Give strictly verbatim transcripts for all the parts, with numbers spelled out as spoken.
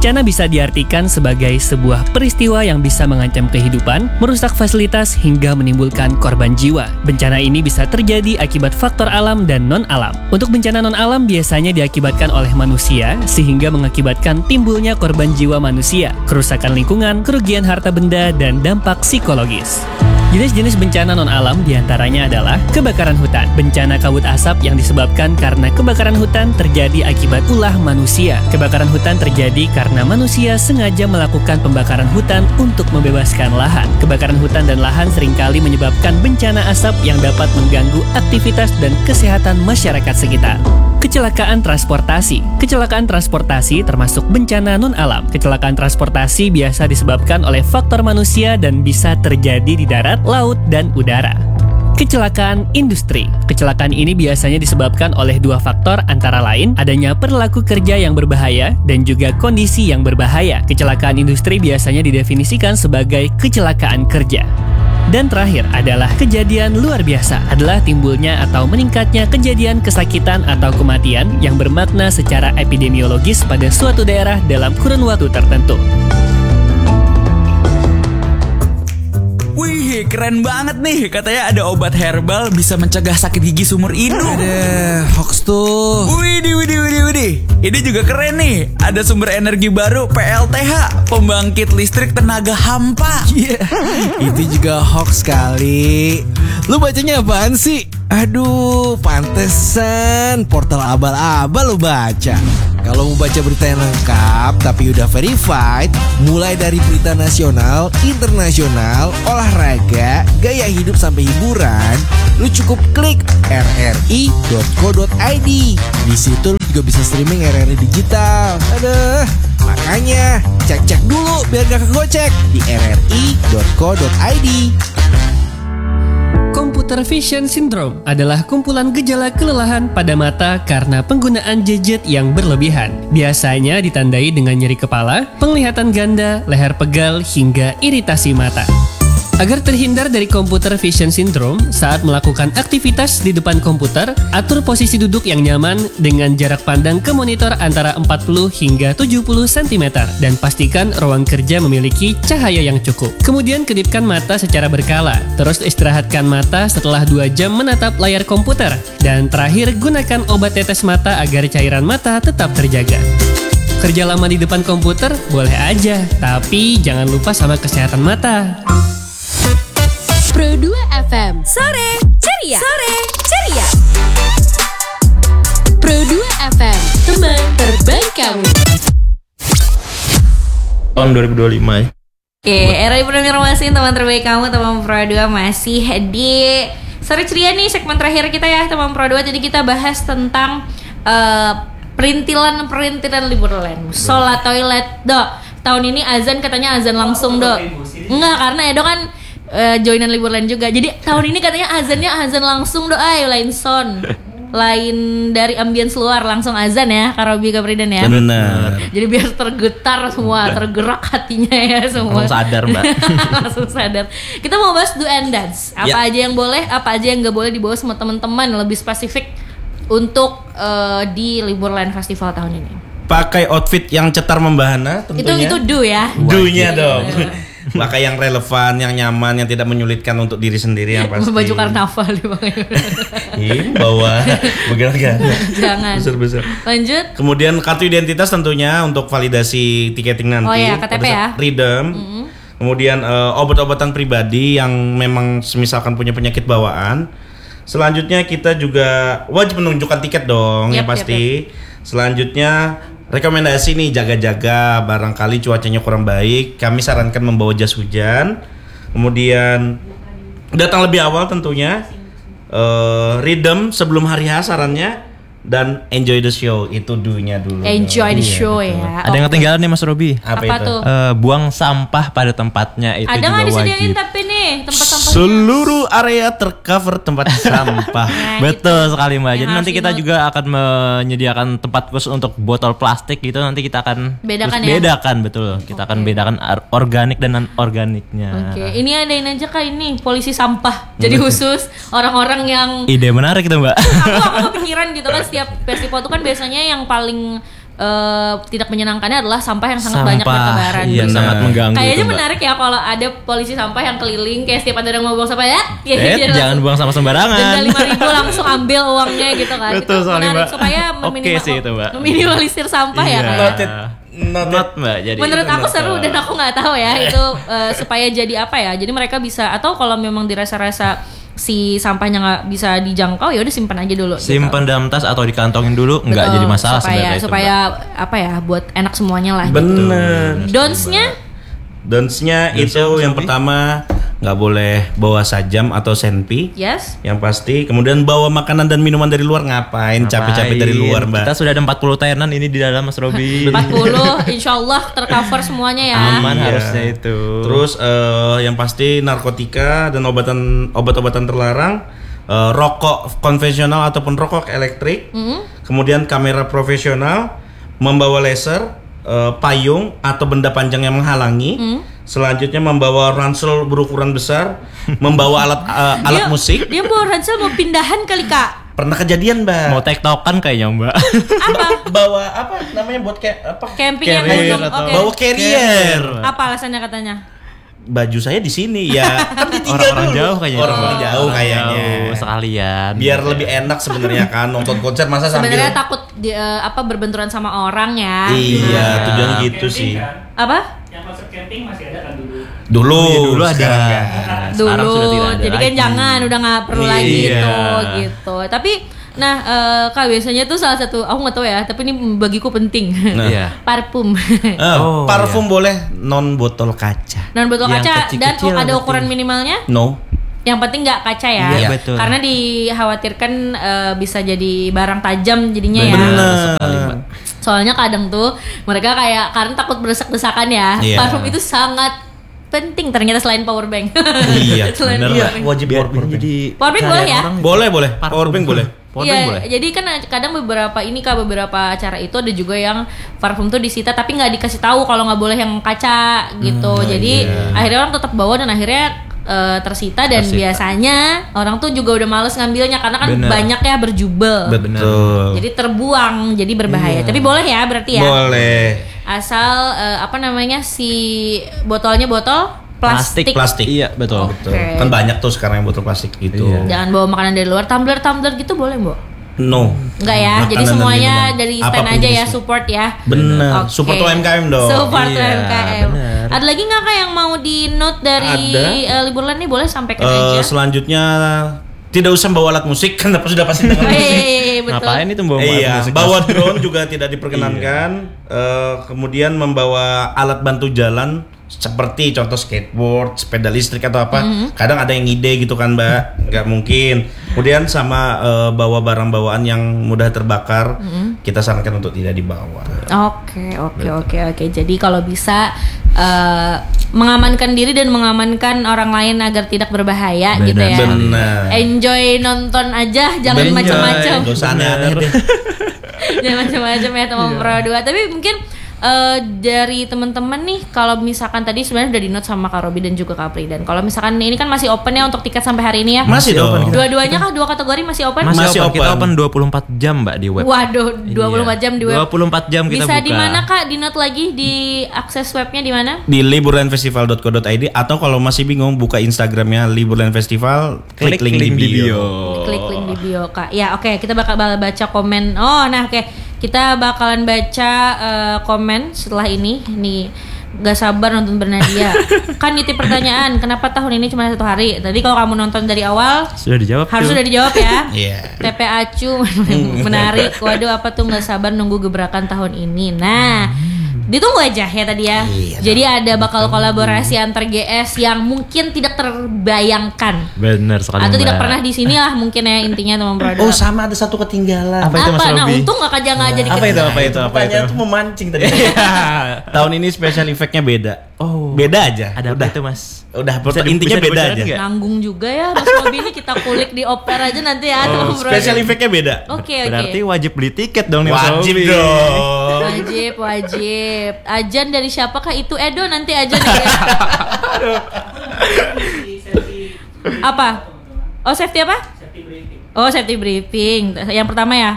Bencana bisa diartikan sebagai sebuah peristiwa yang bisa mengancam kehidupan, merusak fasilitas, hingga menimbulkan korban jiwa. Bencana ini bisa terjadi akibat faktor alam dan non-alam. Untuk bencana non-alam biasanya diakibatkan oleh manusia, sehingga mengakibatkan timbulnya korban jiwa manusia, kerusakan lingkungan, kerugian harta benda, dan dampak psikologis. Jenis-jenis bencana non-alam diantaranya adalah kebakaran hutan. Bencana kabut asap yang disebabkan karena kebakaran hutan terjadi akibat ulah manusia. Kebakaran hutan terjadi karena manusia sengaja melakukan pembakaran hutan untuk membebaskan lahan. Kebakaran hutan dan lahan seringkali menyebabkan bencana asap yang dapat mengganggu aktivitas dan kesehatan masyarakat sekitar. Kecelakaan transportasi. Kecelakaan transportasi termasuk bencana non-alam. Kecelakaan transportasi biasa disebabkan oleh faktor manusia dan bisa terjadi di darat, laut, dan udara. Kecelakaan industri. Kecelakaan ini biasanya disebabkan oleh dua faktor antara lain adanya perilaku kerja yang berbahaya dan juga kondisi yang berbahaya. Kecelakaan industri biasanya didefinisikan sebagai kecelakaan kerja. Dan terakhir adalah kejadian luar biasa, adalah timbulnya atau meningkatnya kejadian kesakitan atau kematian yang bermakna secara epidemiologis pada suatu daerah dalam kurun waktu tertentu. Wih, keren banget nih. Katanya ada obat herbal bisa mencegah sakit gigi seumur hidup. Ada hoax tuh. Widih, widih, widih, widih. Ini juga keren nih. Ada sumber energi baru P L T H, pembangkit listrik tenaga hampa. Iya, yeah. Itu juga hoax kali. Lu bacanya apaan sih? Aduh, pantesan portal abal-abal lu baca. Kalau mau baca berita yang lengkap tapi udah verified, mulai dari berita nasional, internasional, olahraga, gaya hidup sampai hiburan, lu cukup klik r r i dot co dot i d. Di situ lu juga bisa streaming R R I digital. Aduh, makanya cek-cek dulu biar gak kegocek di r r i dot co dot i d. Computer vision syndrome adalah kumpulan gejala kelelahan pada mata karena penggunaan gadget yang berlebihan. Biasanya ditandai dengan nyeri kepala, penglihatan ganda, leher pegal, hingga iritasi mata. Agar terhindar dari computer vision syndrome saat melakukan aktivitas di depan komputer, atur posisi duduk yang nyaman dengan jarak pandang ke monitor antara empat puluh hingga tujuh puluh sentimeter dan pastikan ruang kerja memiliki cahaya yang cukup. Kemudian kedipkan mata secara berkala, terus istirahatkan mata setelah dua jam menatap layar komputer, dan terakhir gunakan obat tetes mata agar cairan mata tetap terjaga. Kerja lama di depan komputer boleh aja, tapi jangan lupa sama kesehatan mata. Pro dua F M. Sore ceria. Sore ceria. Pro dua F M, teman terbaik kamu. Tahun dua ribu dua puluh lima ya. Oke, era informasi teman terbaik kamu, teman Pro dua masih di Sore ceria nih, segmen terakhir kita ya teman Pro dua. Jadi kita bahas tentang uh, perintilan-perintilan liburan. Sholat toilet, Dok. Tahun ini azan katanya azan langsung, Dok. Enggak, karena Edo kan Uh, joinan liburan juga. Jadi tahun ini katanya azannya azan langsung, doa lain sound, lain dari ambience luar, langsung azan ya Karobi Kapridan ya. Benar. Jadi biar tergetar semua, tergerak hatinya ya semua. Langsung sadar, Mbak. Langsung sadar. Kita mau bahas do and dance. Apa ya. aja yang boleh, apa aja yang nggak boleh dibawa sama teman-teman, lebih spesifik untuk uh, di Liburland Festival tahun ini. Pakai outfit yang cetar membahana tentunya. Itu itu do ya. Do-nya dong. Pakai yang relevan, yang nyaman, yang tidak menyulitkan untuk diri sendiri yang pasti. Baju karnaval dipakai. Ih, bawa begal-begal. Jangan. Besar-besar. Lanjut. Kemudian kartu identitas tentunya untuk validasi tiketing nanti. Oh ya, K T P ya. Freedom. Mm-hmm. Kemudian uh, obat-obatan pribadi yang memang misalkan punya penyakit bawaan. Selanjutnya kita juga wajib menunjukkan tiket dong, yep, ya pasti. Yep, yep. Selanjutnya rekomendasi nih, jaga-jaga barangkali cuacanya kurang baik, kami sarankan membawa jas hujan. Kemudian datang lebih awal tentunya. Uh, Rhythm sebelum hari H sarannya. Dan enjoy the show, itu do-nya dulu. Enjoy the iya, show betul. ya. Ada yang ketinggalan nih Mas Robi. Apa, Apa itu? tuh? Uh, buang sampah pada tempatnya itu ada juga nggak wajib. disediain tapi nih tempat sampahnya? Seluruh area tercover tempat sampah. Nah, Betul itu sekali Mbak. Jadi yang nanti harus kita ingat. juga akan menyediakan tempat khusus untuk botol plastik gitu. Nanti kita akan Bedakan terus ya? bedakan betul. Kita akan bedakan ar- organik dan non organiknya. Oke, ini adain aja kak ini polisi sampah. Jadi khusus orang-orang yang Ide menarik itu Mbak. aku aku kepikiran gitu kan, setiap festival itu kan biasanya yang paling uh, tidak menyenangkannya adalah sampah yang sangat Sampah, banyak bertebaran. iya, Bener. sangat mengganggu Kayaknya itu, Mbak. menarik ya kalau ada polisi sampah yang keliling kayak setiap ada yang mau buang sampah ya. Eh, Jadi jangan langsung buang sampah sembarangan. denda lima ribu langsung ambil uangnya gitu kan. Betul Itu sekali, menarik Mbak. supaya Oke meminimal- sih itu, Mbak. meminimalisir sampah ya Iya. kayak. Not, Not, Mbak. Jadi Menurut aku seru dan aku nggak tahu ya itu eh, supaya jadi apa ya. Jadi mereka bisa atau kalau memang dirasa-rasa si sampahnya nggak bisa dijangkau ya udah simpan aja dulu. gitu. simpan dalam tas atau dikantongin dulu nggak Betul, jadi masalah supaya sebenarnya itu, supaya apa ya buat enak semuanya lah. Bener. Don'ts-nya Dance-nya itu Dance-nya apa, yang Sobi? pertama nggak boleh bawa sajam atau senpi. yes. Yang pasti, kemudian bawa makanan dan minuman dari luar ngapain? Capek-capek dari luar, Mbak. Kita sudah ada empat puluh tenan ini di dalam Mas Robi. empat puluh insya Allah tercover semuanya ya. Aman Iya. harusnya itu. Terus eh, yang pasti narkotika dan obatan obat-obatan terlarang, eh, rokok konvensional ataupun rokok elektrik, kemudian kamera profesional, membawa laser, eh, payung atau benda panjang yang menghalangi. Selanjutnya membawa ransel berukuran besar, membawa alat eh, alat Dia- musik. Dia mau ransel mau pindahan kali kak. Pernah kejadian, Mbak. mau tektokan kayaknya Mbak. Apa? Bawa apa namanya buat kayak apa? Camping yang Carrier gunung. atau- Oke. Bawa carrier. Apa alasannya katanya? Baju saya di sini ya. Kan ditinggal Orang-orang dulu. jauh kayaknya. Orang-orang jauh Orang kayaknya. jauh sekalian. Biar lebih enak sebenarnya kan nonton konser masa sambil. Sebenarnya takut di, eh, apa berbenturan sama orang ya. Iya, tujuannya gitu sih. Apa? Yang konsep camping masih ada kan dulu. Dulu, Oh, iya, dulu ada. sekarang nggak. Sekarang Dulu, sudah tidak ada jadi kan lagi. jangan udah nggak perlu Iya. lagi itu gitu. Tapi nah eh, kak biasanya tuh salah satu aku nggak tahu ya, tapi ini bagiku penting. Nah. Iya. Parfum. Eh, Oh, parfum boleh non botol kaca. Dan botol Yang kaca dan kecil-kecil ada berarti. ukuran minimalnya. No. Yang penting nggak kaca ya. Iya, betul. Karena dikhawatirkan eh, bisa jadi barang tajam jadinya ya. Benar sekali, Mbak. Soalnya kadang tuh mereka kayak karena takut berdesak-desakan ya. Iya. Parfum itu sangat penting ternyata selain power bank. Iya, Selain bener power lah. bank. Wajib Biar power bank. jadi Powerbank boleh carian ya? orang gitu. Boleh, boleh. Power bank boleh. Powerbank Iya, boleh. jadi kan kadang beberapa ini kak beberapa acara itu ada juga yang parfum tuh disita tapi nggak dikasih tahu kalau nggak boleh yang kaca gitu. Hmm, jadi iya. akhirnya orang tetap bawa dan akhirnya eh, tersita dan Tersita. biasanya orang tuh juga udah males ngambilnya karena kan Bener. banyak ya berjubel. Betul. Jadi terbuang, jadi berbahaya. Iya. Tapi boleh ya berarti ya. Boleh. Asal eh, apa namanya si botolnya botol plastik. Plastik. Iya, betul. Oke. Betul. Kan banyak tuh sekarang yang botol plastik gitu. Iya. Jangan bawa makanan dari luar. Tumbler-tumbler gitu boleh, Mbak? No. Enggak ya. Makanan Jadi dan semuanya minuman. dari stand Apapun aja ya, jenisnya. support ya. Bener. Oke. Support U M K M dong. Support Iya, U M K M. bener. Ada lagi nggak kak yang mau di note dari Ada. eh, liburan nih boleh sampaikan Eh, aja. selanjutnya tidak usah bawa alat musik kan sudah pasti dengar Oh, iya, musik. iya, iya, betul. Ngapain itu bawa Iya, musik? bawa drone juga tidak diperkenankan. Eh, kemudian membawa alat bantu jalan seperti contoh skateboard, sepeda listrik atau apa. Mhm. Kadang ada yang ide gitu kan, Mbak. Nggak mungkin. Kemudian sama eh, bawa barang bawaan yang mudah terbakar. Mhm. Kita sarankan untuk tidak dibawa. Oke, oke, oke, oke. Jadi kalau bisa eh, mengamankan diri dan mengamankan orang lain agar tidak berbahaya Benar, gitu ya. benar. Enjoy nonton aja, jangan Enjoy. macam-macam. Nggak usah aneh-aneh deh. Jangan macam-macam ya teman Pro dua. Tapi mungkin eh, dari teman-teman nih, kalau misalkan tadi sebenarnya udah di note sama Kak Robi dan juga Kak Pri. Dan kalau misalkan ini kan masih open ya untuk tiket sampai hari ini ya. Masih dong. Dua-duanya kah dua kategori masih open? Masih, Masih open. Kita open. open dua puluh empat jam, Mbak, di web. Waduh, dua puluh empat Iya. jam di web. dua puluh empat jam kita Bisa buka. di mana Kak? Di note lagi di akses webnya di mana? Di liburanfestival dot co dot i d atau kalau masih bingung buka Instagramnya Liburan Festival, klik, link, di bio. Klik link di bio Kak. Ya oke, kita bakal bakal baca komen. Oh nah oke, kita bakalan baca eh, komen setelah ini. Nih gak sabar nonton Bernadia. Kan nitip pertanyaan, kenapa tahun ini cuma satu hari? Tadi kalau kamu nonton dari awal Sudah dijawab. harus tuh. sudah dijawab ya. Iya. T P Acu menarik. Waduh apa tuh nggak sabar nunggu gebrakan tahun ini. Nah, ditunggu aja ya tadi ya. Iya, Jadi ada bakal kolaborasi antar G S yang mungkin tidak terbayangkan Bener sekali, atau tidak Mbak. pernah di sini lah mungkin ya intinya teman produk. Oh, sama ada satu ketinggalan. Apa itu, Mas Apa? Nah Robi? untung nggak aja nggak jadi Apa itu? ketinggalan. Apa itu? Apa itu? Pertanyaan tuh memancing tadi. Tahun ini special effect-nya beda. Oh. Beda aja. Ada Udah. apa itu, Mas? Udah, Bisa di- intinya bisa beda dibocorin aja. nggak? Nanggung juga ya Mas Robi ini kita kulik di Oper aja nanti ya teman produk. Special effect-nya beda. Oke oke. Berarti wajib beli tiket dong nih, Mas Wajib Robi. dong. Wajib, wajib. Ajan dari siapakah itu? Edo nanti ajan ya. Apa? Oh safety apa? Oh safety briefing. Yang pertama ya.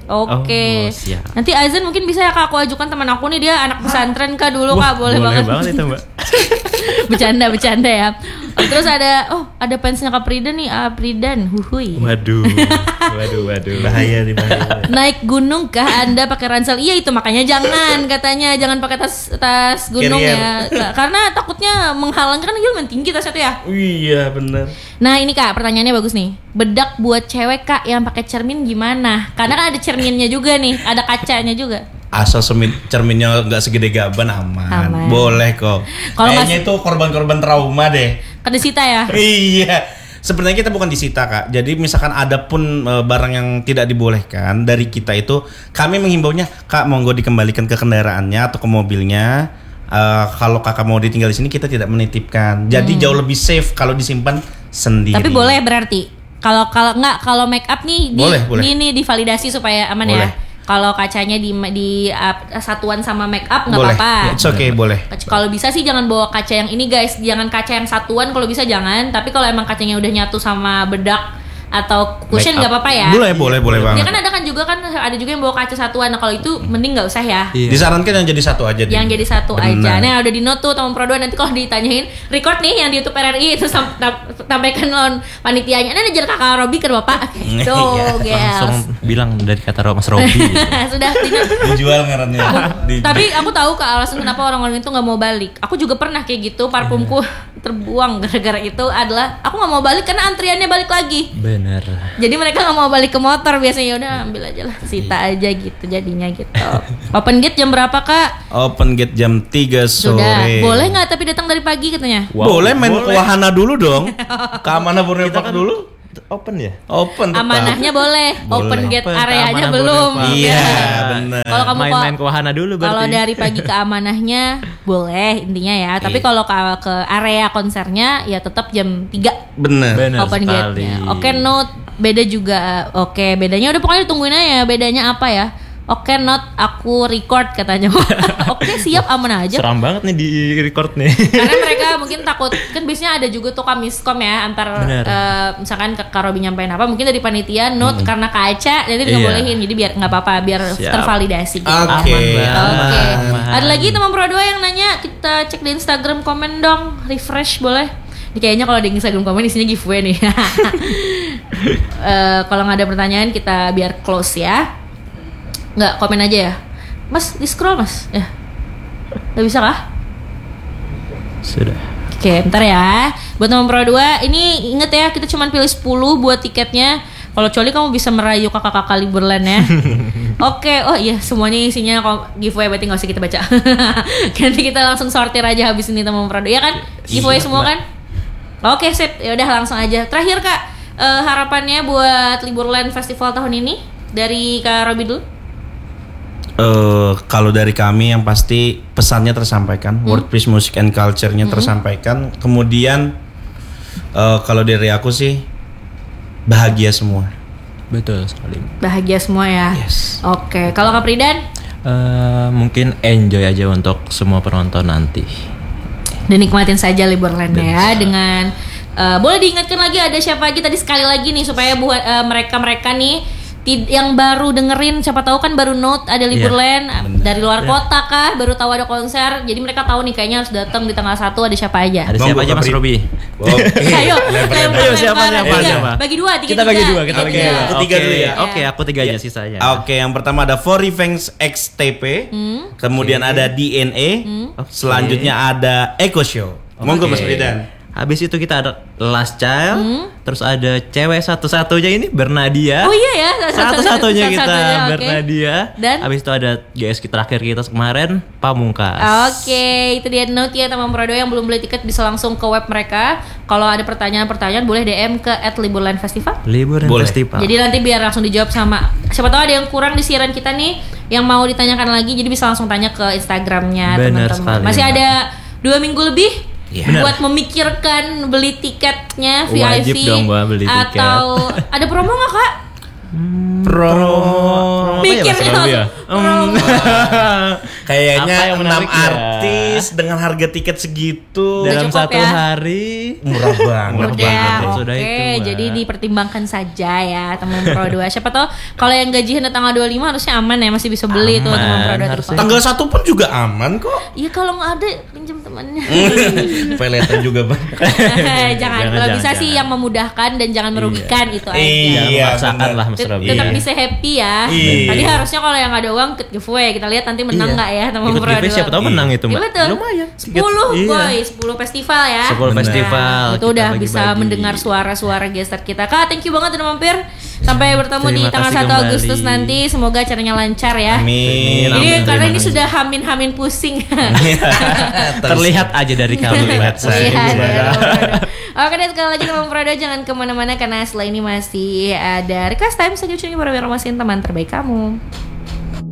Oke. Oh, siap. Nanti azan mungkin bisa ya Kak, aku ajukan teman aku nih, dia anak pesantren Kak dulu Wah, Kak, boleh, boleh banget. banget itu, Mbak. bercanda bercanda ya. Oh, terus ada oh ada fansnya Kak Pridan nih, ah, Pridan, huhui. Waduh. Waduh, waduh. Bahaya di bahaya. Naik gunung kah Anda pakai ransel? Iya itu makanya jangan katanya jangan pakai tas tas gunung Carrier. ya. Karena takutnya menghalang kan dia lumayan tinggi tasnya tuh ya. Iya benar. Nah ini Kak pertanyaannya bagus nih. Bedak buat cewek Kak yang pakai cermin gimana? Karena kan ada cerminnya juga nih, ada kacanya juga. Asal semin, cerminnya nggak segede gaban aman. Aman. Boleh kok. Kalau Kayaknya itu korban-korban trauma deh. Kan disita ya. Iya. Sebenarnya kita bukan disita Kak. Jadi misalkan ada pun e, barang yang tidak dibolehkan dari kita itu, kami menghimbaunya Kak monggo dikembalikan ke kendaraannya atau ke mobilnya. E, kalau Kakak mau ditinggal di sini kita tidak menitipkan. Jadi Hmm. jauh lebih safe kalau disimpan sendiri. Tapi boleh berarti. Kalau kalau enggak kalau make up nih di Boleh, boleh. di ini divalidasi supaya aman Boleh. ya. Kalau kacanya di di uh, satuan sama make up nggak boleh. apa-apa. It's okay, boleh. Kalau bisa sih jangan bawa kaca yang ini guys, jangan kaca yang satuan kalau bisa jangan. Tapi kalau emang kacanya udah nyatu sama bedak atau cushion Make nggak up. apa-apa ya. Boleh, boleh, boleh Ya banget. kan ada kan juga kan ada juga yang bawa kaca satuan. Nah kalau itu mending nggak usah ya. Iya. Disarankan yang jadi satu aja deh. Yang jadi satu Benar. aja. Nah udah di note tuh teman Pro dua, nanti kalau ditanyain record nih yang di YouTube R R I itu sam- tam- sampaikan lawan panitianya. Ini ajar kakak Robi ke bapak. Gitu Langsung guys. bilang dari kata Mas Robi. Gitu. Sudah tidak. Dijual ngarannya. Di- Tapi aku tahu Kak alasan kenapa orang-orang itu nggak mau balik. Aku juga pernah kayak gitu, parfumku terbuang gara-gara itu adalah aku nggak mau balik karena antriannya balik lagi. Bener. Jadi mereka nggak mau balik ke motor biasanya, udah ambil aja lah, sita aja gitu jadinya gitu. Open gate jam berapa Kak? Open gate jam tiga sore. Sudah. Boleh nggak tapi datang dari pagi katanya? Boleh main ke wahana dulu dong. Ke Amanah Borneo Park dulu. Open ya? Open tetap. Amanahnya boleh, open gate Open, areanya keamanan belum. boleh, Pak. Iya, Ya. benar. Kalau kamu Main-main kok- ke wahana dulu berarti. Kalau dari pagi ke amanahnya boleh intinya ya. Tapi Iya. kalau ke, ke area konsernya ya tetap jam tiga Bener. Bener open sekali. gate-nya. Oke note beda juga. Oke bedanya udah pokoknya ditungguin aja. Bedanya apa ya? Oke not aku record katanya. Oke siap aman aja. Seram banget nih di record nih. Karena mereka mungkin takut kan biasanya ada juga tuh kamiskom ya antar Bener. eh, misalkan ke Karobi nyampein apa mungkin dari panitia note karena kaca jadi nggak Iya. bolehin jadi biar nggak apa-apa biar Siap. tervalidasi. gitu. Oke. Aman, Mbak. Oke. Aman. Ada lagi teman Pro dua yang nanya, kita cek di Instagram komen dong, refresh boleh. Ini kayaknya kalau di Instagram komen isinya giveaway nih. Eh, kalau nggak ada pertanyaan kita biar close ya. Nggak komen aja ya. Mas, di scroll Mas. Ya. Nggak bisa kah? Sudah. Oke, bentar ya. Buat teman Pro dua, ini inget ya, kita cuma pilih sepuluh buat tiketnya. Kalau Coli kamu bisa merayu kakak-kakak Liburland ya. Oke, oh iya semuanya isinya kok giveaway berarti nggak usah kita baca. Nanti kita langsung sortir aja habis ini teman Pro dua. Ya kan? Giveaway semua kan? Oke, sip. Ya udah langsung aja. Terakhir Kak, eh, harapannya buat Liburland Festival tahun ini dari Kak Robi dulu. Eh, kalau dari kami yang pasti pesannya tersampaikan, World Peace Music and Culture-nya tersampaikan. Kemudian eh, kalau dari aku sih bahagia semua. Betul sekali. Bahagia semua ya. Yes. Oke, kalau Kak Pridan Eh, mungkin enjoy aja untuk semua penonton nanti. dan nikmatin saja Liburland ya dengan eh, boleh diingatkan lagi ada siapa aja tadi sekali lagi nih supaya buat eh, mereka-mereka nih tid- yang baru dengerin siapa tahu kan baru note ada Liburland eh, dari luar kota kah baru tahu ada konser jadi mereka tahu nih kayaknya harus datang di tanggal satu ada siapa aja. Ada Monggo, siapa aja Mas Kapri. Robi? Oke. Ayo, lempar, Ayo, siapa, lempar. siapa, Tiga. siapa? Bagi dua, tiga, Kita bagi dua, kita Oke. bagi dua. Aku tiga Oke, dulu ya. Oke, aku tiga aja sisanya. Oke, yang pertama ada For Revenge X T P, kemudian ada D N A, selanjutnya ada Echo Show. Monggo Oke. Mas Pridan. Habis itu kita ada Last Child, terus ada cewek satu-satunya ini Bernadia. Oh iya ya, Satu-satunya kita satu-satunya, oke. Bernadia. Dan? Habis itu ada G S K terakhir kita kemarin Pamungkas. Oke, itu dia note ya teman Pro dua yang belum beli tiket bisa langsung ke web mereka. Kalau ada pertanyaan-pertanyaan boleh D M ke at Liburland Festival. Liburan Boleh. festival. Jadi nanti biar langsung dijawab sama siapa tahu ada yang kurang di siaran kita nih yang mau ditanyakan lagi jadi bisa langsung tanya ke Instagramnya Benar teman-teman. sekali, Masih Mbak. ada dua minggu lebih Iya. buat memikirkan beli tiketnya V I P Wajib dong, Mbak, beli tiket. atau ada promo nggak Kak? Promo. Mikir Mas nih Robi ya? langsung. Promo. Kayaknya Apa yang enam menarik ya? artis dengan harga tiket segitu. Udah Dalam cukup satu ya? hari. Murah banget. Murah Udah, banget. oke. Sudah itu, Mbak. Jadi dipertimbangkan saja ya teman Pro dua. Siapa tahu kalau yang gaji hendak tanggal dua puluh lima harusnya aman ya, masih bisa beli tuh Aman, teman Pro dua. harusnya. Tanggal satu pun juga aman kok. Iya kalau nggak ada pinjam temannya. Pay letter juga banyak. jangan, Jangan, kalau jangan, bisa sih jangan. yang memudahkan dan jangan merugikan itu aja. Iya. Jangan memaksakan bener. lah Mas Tet- Robi. Tetap Iya. bisa happy ya. Iya. Tadi harusnya kalau yang ada uang ikut giveaway. Kita lihat nanti menang Iya. nggak ya teman Ikut Pro giveaway dua. siapa tahu menang itu, Mbak. Iya betul. Lumayan. sepuluh Iya. boy, sepuluh festival ya. sepuluh Bener. festival. Itu kita udah bisa bagi-bagi. mendengar suara-suara gestar kita. Kak, thank you banget udah mampir. Sampai bertemu di Terima tanggal kasih satu kembali. Agustus nanti. Semoga acaranya lancar ya. Amin. Ini Amin. karena Terima ini kasih. sudah hamin-hamin pusing. Terlihat aja dari kami. Terlihat saya. Iya, Gimana? ya, Oke deh, sekali lagi teman Prado jangan kemana-mana karena setelah ini masih ada request time. Saya ucapin para masih teman terbaik kamu.